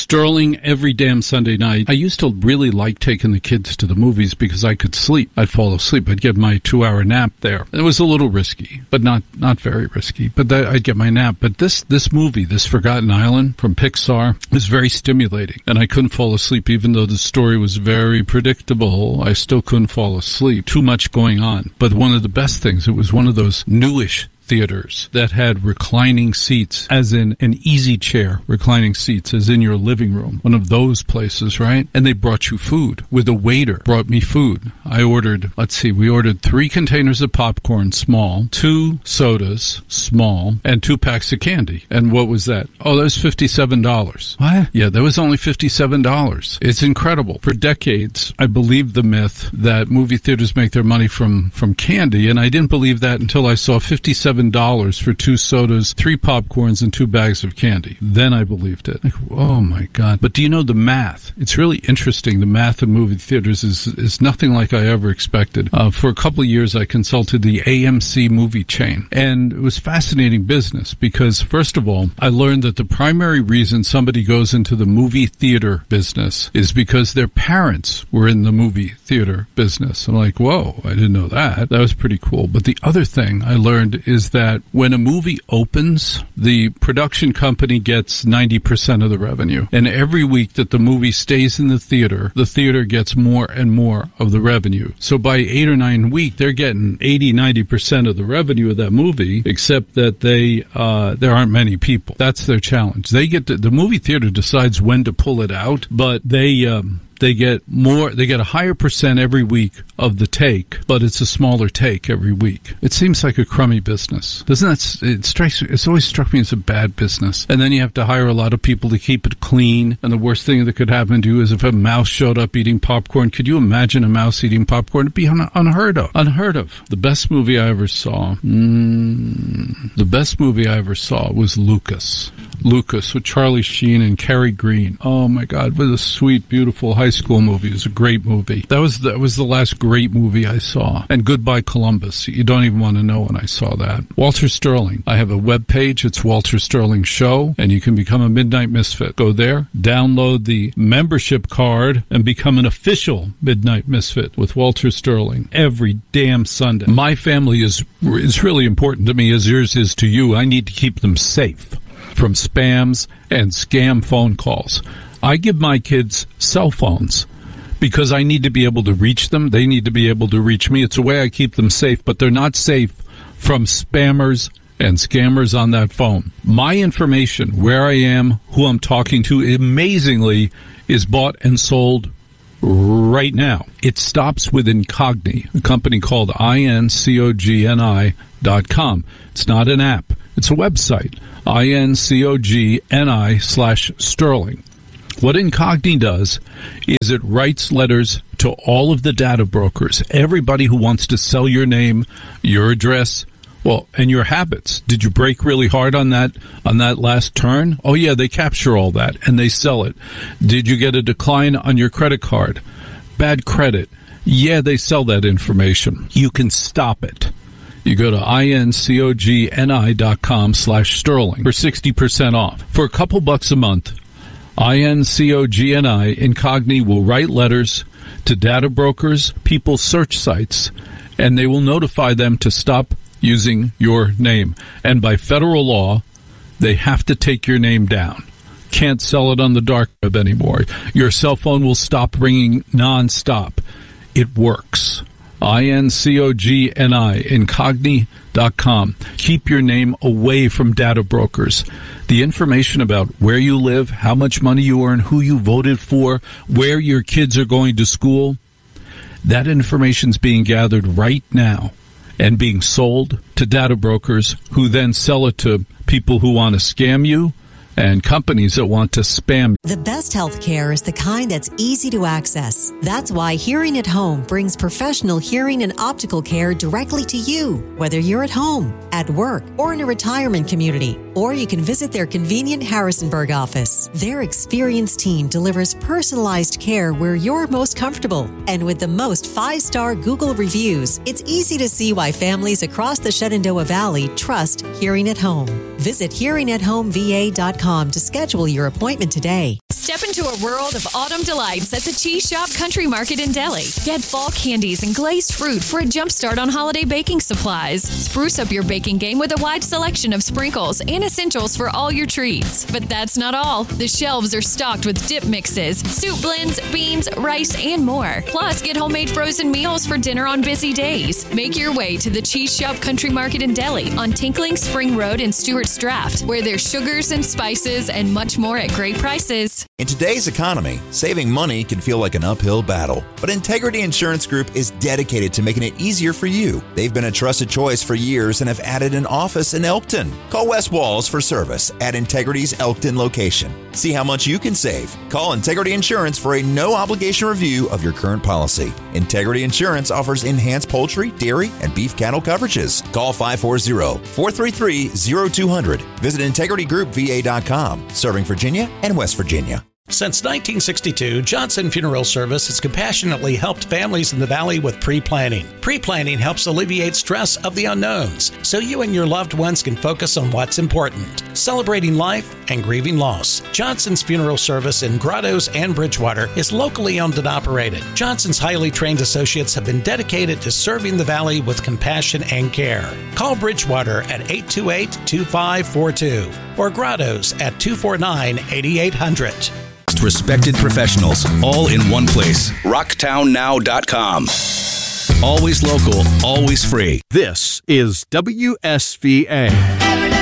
Sterling every damn Sunday night. I used to really like taking the kids to the movies because I could sleep. I'd fall asleep. I'd get my 2-hour nap there. It was a little risky, but not very risky. But I'd get my nap. But this movie, this Forgotten Island from Pixar, was very stimulating. And I couldn't fall asleep even though the story was very predictable. I still couldn't fall asleep. Too much going on. But one of the best things, it was one of those newish theaters that had reclining seats, as in an easy chair, reclining seats, as in your living room. One of those places, right? And they brought you food. With a waiter, brought me food. I ordered, we ordered 3 containers of popcorn, small, 2 sodas, small, and 2 packs of candy. And what was that? Oh, that was $57. What? Yeah, that was only $57. It's incredible. For decades, I believed the myth that movie theaters make their money from candy, and I didn't believe that until I saw $57 for 2 sodas, 3 popcorns, and 2 bags of candy. Then I believed it. Like, oh my God. But do you know the math? It's really interesting. The math in movie theaters is nothing like I ever expected. For a couple of years, I consulted the AMC movie chain. And it was fascinating business because, first of all, I learned that the primary reason somebody goes into the movie theater business is because their parents were in the movie theater business. I'm like, whoa, I didn't know that. That was pretty cool. But the other thing I learned is that when a movie opens, the production company gets 90% of the revenue. And every week that the movie stays in the theater gets more and more of the revenue. So by 8 or 9 weeks, they're getting 80-90% of the revenue of that movie, except that there aren't many people. That's their challenge. The movie theater decides when to pull it out, but they get a higher percent every week of the take, but it's a smaller take every week. It seems like a crummy business. It's always struck me as a bad business. And then you have to hire a lot of people to keep it clean. And the worst thing that could happen to you is if a mouse showed up eating popcorn. Could you imagine a mouse eating popcorn? It'd be unheard of. Unheard of. The best movie I ever saw was Lucas. Lucas with Charlie Sheen and Cary Green. Oh my God, what a sweet, beautiful high school movie. It was a great movie. That was the last great movie I saw. And Goodbye Columbus. You don't even want to know when I saw that. Walter Sterling. I have a web page. It's Walter Sterling Show, and you can become a Midnight Misfit. Go there, download the membership card, and become an official Midnight Misfit with Walter Sterling every damn Sunday. My family is really important to me, as yours is to you. I need to keep them safe from spams and scam phone calls. I give my kids cell phones because I need to be able to reach them. They need to be able to reach me. It's a way I keep them safe, but they're not safe from spammers and scammers on that phone. My information, where I am, who I'm talking to, amazingly, is bought and sold right now. It stops with Incogni, a company called incogni.com. It's not an app. It's a website, incogni/Sterling. What Incogni does is it writes letters to all of the data brokers, everybody who wants to sell your name, your address, and your habits. Did you brake really hard on that last turn? Oh yeah, they capture all that and they sell it. Did you get a decline on your credit card? Bad credit. Yeah, they sell that information. You can stop it. You go to incogni.com/Sterling for 60% off. For a couple bucks a month, INCOGNI, Incogni, will write letters to data brokers, people's search sites, and they will notify them to stop using your name. And by federal law, they have to take your name down. Can't sell it on the dark web anymore. Your cell phone will stop ringing nonstop. It works. INCOGNI, Incogni.com. Keep your name away from data brokers. The information about where you live, how much money you earn, who you voted for, where your kids are going to school, that information's being gathered right now and being sold to data brokers who then sell it to people who want to scam you and companies that want to spam. The best health care is the kind that's easy to access. That's why Hearing at Home brings professional hearing and optical care directly to you, whether you're at home, at work, or in a retirement community. Or you can visit their convenient Harrisonburg office. Their experienced team delivers personalized care where you're most comfortable. And with the most 5-star Google reviews, it's easy to see why families across the Shenandoah Valley trust Hearing at Home. Visit hearingathomeva.com to schedule your appointment today. Step into a world of autumn delights at the Cheese Shop Country Market in Delhi. Get fall candies and glazed fruit for a jumpstart on holiday baking supplies. Spruce up your baking game with a wide selection of sprinkles and essentials for all your treats. But that's not all. The shelves are stocked with dip mixes, soup blends, beans, rice, and more. Plus, get homemade frozen meals for dinner on busy days. Make your way to the Cheese Shop Country Market in Delhi on Tinkling Spring Road in Stewart's Draft, where there's sugars and spices and much more at great prices. In today's economy, saving money can feel like an uphill battle, but Integrity Insurance Group is dedicated to making it easier for you. They've been a trusted choice for years and have added an office in Elkton. Call Wes Walls for service at Integrity's Elkton location. See how much you can save. Call Integrity Insurance for a no-obligation review of your current policy. Integrity Insurance offers enhanced poultry, dairy, and beef cattle coverages. Call 540-433-0200. Visit IntegrityGroupVA.com, serving Virginia and West Virginia. Since 1962, Johnson Funeral Service has compassionately helped families in the Valley with pre-planning. Pre-planning helps alleviate stress of the unknowns, so you and your loved ones can focus on what's important, celebrating life and grieving loss. Johnson's Funeral Service in Grottoes and Bridgewater is locally owned and operated. Johnson's highly trained associates have been dedicated to serving the Valley with compassion and care. Call Bridgewater at 828-2542 or Grottoes at 249-8800. Respected professionals, all in one place. RocktownNow.com. Always local, always free. This is WSVA.